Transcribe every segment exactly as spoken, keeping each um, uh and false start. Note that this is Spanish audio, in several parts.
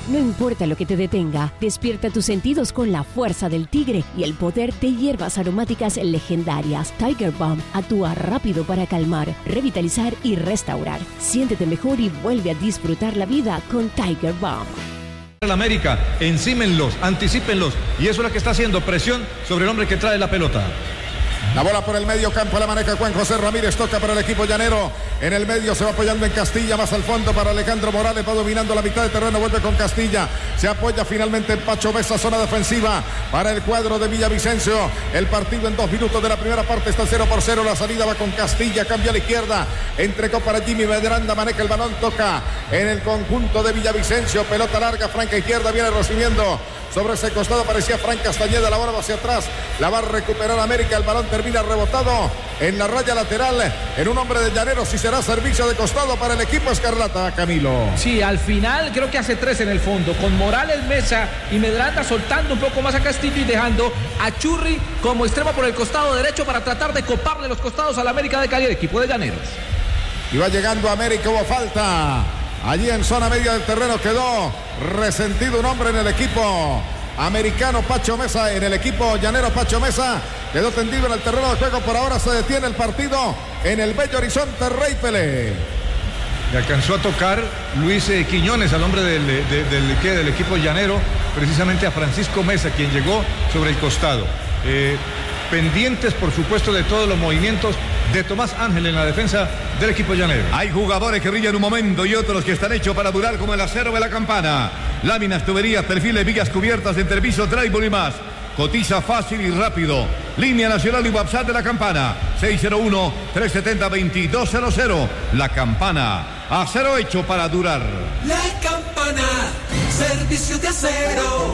No importa lo que te detenga, despierta tus sentidos con la fuerza del tigre y el poder de hierbas aromáticas legendarias. Tiger Balm actúa rápido para calmar, revitalizar y restaurar. Siéntete mejor y vuelve a disfrutar la vida con Tiger Balm. El América, encímenlos, anticípenlos, y eso es lo que está haciendo, presión sobre el hombre que trae la pelota. La bola por el medio campo la maneja Juan José Ramírez, toca para el equipo llanero. En el medio se va apoyando en Castilla, más al fondo para Alejandro Morales, va dominando la mitad de terreno, vuelve con Castilla. Se apoya finalmente en Pacho Mesa, zona defensiva para el cuadro de Villavicencio. El partido en dos minutos de la primera parte está cero por cero. La salida va con Castilla, cambia a la izquierda. Entregó para Jimmy Medranda, maneja el balón, toca en el conjunto de Villavicencio. Pelota larga, franca izquierda, viene recibiendo. Sobre ese costado aparecía Frank Castañeda, la bola va hacia atrás, la va a recuperar América, el balón termina rebotado en la raya lateral, en un hombre de Llaneros, y será servicio de costado para el equipo escarlata, Camilo. Sí, al final creo que hace tres en el fondo, con Morales, Mesa y Medranda soltando un poco más a Castillo y dejando a Churri como extremo por el costado derecho para tratar de coparle los costados al América de Cali, el equipo de Llaneros. Y va llegando América, hubo falta. Allí en zona media del terreno quedó resentido un hombre en el equipo americano, Pacho Mesa, en el equipo llanero. Pacho Mesa quedó tendido en el terreno de juego. Por ahora se detiene el partido en el Bello Horizonte, Rey Pelé. Le alcanzó a tocar Luis eh, Quiñones, al hombre del, de, del, ¿qué? del equipo llanero, precisamente a Francisco Mesa, quien llegó sobre el costado. Eh, pendientes, por supuesto, de todos los movimientos de Tomás Ángel en la defensa del equipo llanero. Hay jugadores que brillan un momento y otros que están hechos para durar, como el acero de la campana. Láminas, tuberías, perfiles, vigas cubiertas, entrepiso, drywall y más. Cotiza fácil y rápido. Línea nacional y WhatsApp de la campana. seis cero uno, tres siete cero, dos dos cero cero. La Campana. Acero hecho para durar. La Campana. Servicio de acero.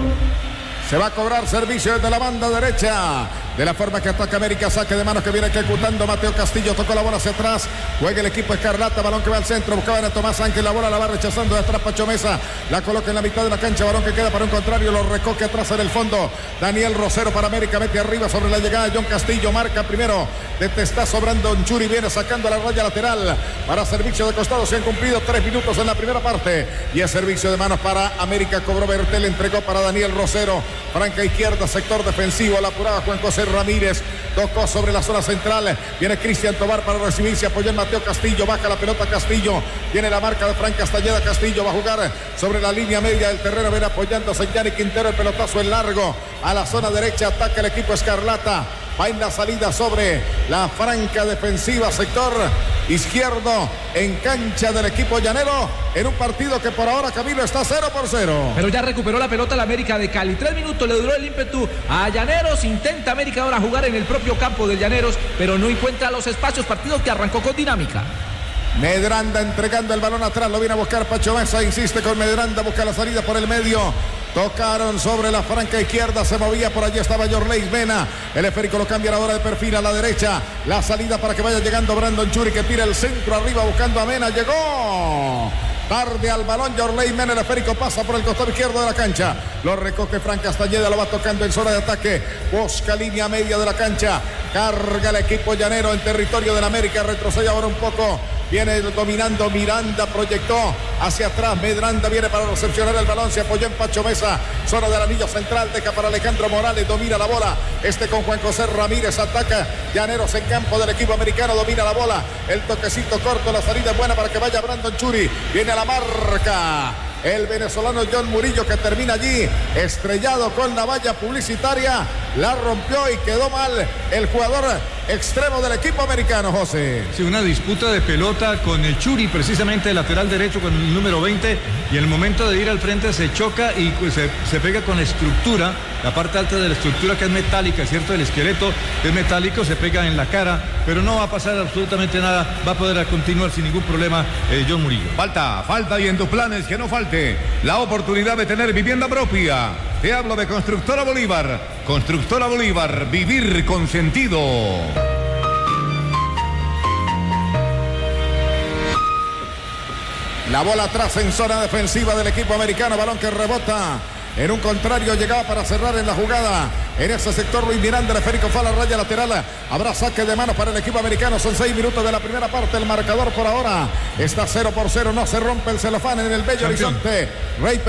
Se va a cobrar servicio desde la banda derecha. De la forma que ataca América, saque de manos que viene ejecutando Mateo Castillo, tocó la bola hacia atrás, juega el equipo escarlata, balón que va al centro, buscaban a Tomás Ángel, la bola la va rechazando de atrás Pacho Mesa, la coloca en la mitad de la cancha, balón que queda para un contrario, lo recoge atrás en el fondo, Daniel Rosero para América, mete arriba sobre la llegada de John Castillo, marca primero, de testazo Brandon Churi, viene sacando la raya lateral, para servicio de costado, se han cumplido tres minutos en la primera parte, y es servicio de manos para América, cobró Bertel, entregó para Daniel Rosero, franca izquierda, sector defensivo, la apuraba Juan José Ramírez, tocó sobre la zona central, viene Cristian Tobar para recibirse, apoyó en Mateo Castillo, baja la pelota Castillo, viene la marca de Frank Castañeda, Castillo va a jugar sobre la línea media del terreno, viene apoyándose Yanni Quintero, el pelotazo en largo, a la zona derecha, ataca el equipo escarlata, va en la salida sobre la franca defensiva, sector izquierdo, en cancha del equipo llanero, en un partido que por ahora, Camilo, está cero por cero. Pero ya recuperó la pelota la América de Cali. Tres minutos le duró el ímpetu a Llaneros. Intenta América ahora jugar en el propio campo de Llaneros, pero no encuentra los espacios. Partido que arrancó con dinámica. Medranda entregando el balón atrás, lo viene a buscar Pacho Mesa, insiste con Medranda, busca la salida por el medio. Tocaron sobre la franca izquierda, se movía por allí, estaba Yorleis Mena. El esférico lo cambia ahora de perfil a la derecha. La salida para que vaya llegando Brandon Churi, que tira el centro arriba buscando a Mena. Llegó tarde al balón Yorleis Mena, el esférico pasa por el costado izquierdo de la cancha. Lo recoge Frank Castañeda, lo va tocando en zona de ataque. Busca línea media de la cancha. Carga el equipo llanero en territorio del América. Retrocede ahora un poco. Viene dominando Miranda, proyectó hacia atrás, Medranda viene para recepcionar el balón, se apoyó en Pacho Mesa, zona del anillo central, deja para Alejandro Morales, domina la bola, este con Juan José Ramírez, ataca Llaneros en campo del equipo americano, domina la bola, el toquecito corto, la salida es buena para que vaya Brandon Churi, viene a la marca. El venezolano John Murillo, que termina allí estrellado con la valla publicitaria, la rompió y quedó mal el jugador extremo del equipo americano, José. Sí, una disputa de pelota con el Churi, precisamente el lateral derecho con el número veinte, y en el momento de ir al frente se choca y se, se pega con la estructura, la parte alta de la estructura que es metálica, ¿cierto? El esqueleto es metálico, se pega en la cara, pero no va a pasar absolutamente nada, va a poder continuar sin ningún problema eh, John Murillo. Falta, falta y en tus planes que no falte la oportunidad de tener vivienda propia. Te hablo de Constructora Bolívar. Constructora Bolívar, vivir con sentido. La bola atrás en zona defensiva del equipo americano, balón que rebota. En un contrario, llegaba para cerrar en la jugada. En ese sector, Luis Miranda, el esférico fue a la raya lateral. Habrá saque de manos para el equipo americano. Son seis minutos de la primera parte. El marcador por ahora está cero por cero. No se rompe el celofán en el Bello Horizonte. Rey